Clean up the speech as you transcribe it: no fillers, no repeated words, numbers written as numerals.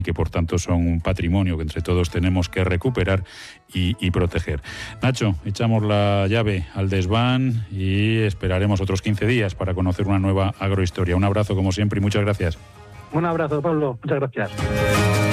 que por tanto son un patrimonio que entre todos tenemos que recuperar y proteger. Nacho, echamos la llave al desván y esperaremos otros 15 días para conocer una nueva agrohistoria. Un abrazo como siempre y muchas gracias. Un abrazo, Pablo. Muchas gracias.